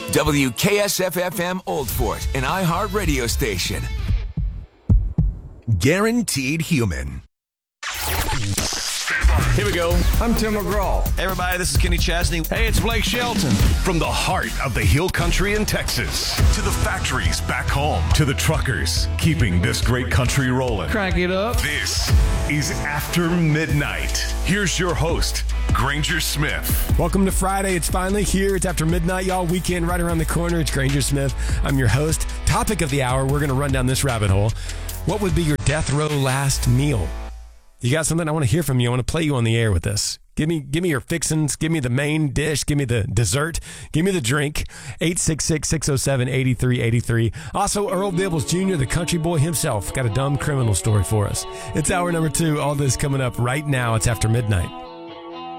WKSF-FM Old Fort, an iHeart radio station. Guaranteed Human. Here we go. I'm Tim McGraw. Hey, everybody, this is Kenny Chesney. Hey, it's Blake Shelton. From the heart of the hill country in Texas to the factories back home to the truckers keeping this great country rolling. Crank it up. This is After Midnight. Here's your host, Granger Smith. Welcome to Friday. It's finally here. It's after midnight, y'all. Weekend right around the corner. It's Granger Smith. I'm your host. Topic of the hour, we're going to run down this rabbit hole. What would be your death row last meal? You got something? I want to hear from you. I want to play you on the air with this. Give me your fixins. Give me the main dish. Give me the dessert. Give me the drink. 866-607-8383. Also, Earl Dibbles Jr., the country boy himself, got a dumb criminal story for us. It's hour number 2. All this coming up right now. It's After Midnight.